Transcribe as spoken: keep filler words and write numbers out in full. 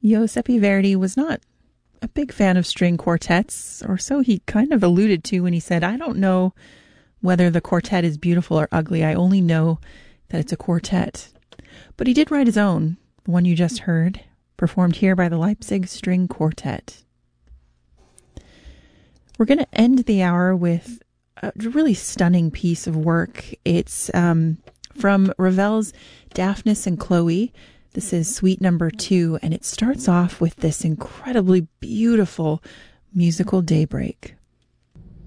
Giuseppe Verdi was not a big fan of string quartets, or so he kind of alluded to when he said, I don't know whether the quartet is beautiful or ugly. I only know that it's a quartet. But he did write his own, the one you just heard, performed here by the Leipzig String Quartet. We're going to end the hour with a really stunning piece of work. It's um, from Ravel's Daphnis and Chloe. This is suite number two, and it starts off with this incredibly beautiful musical daybreak.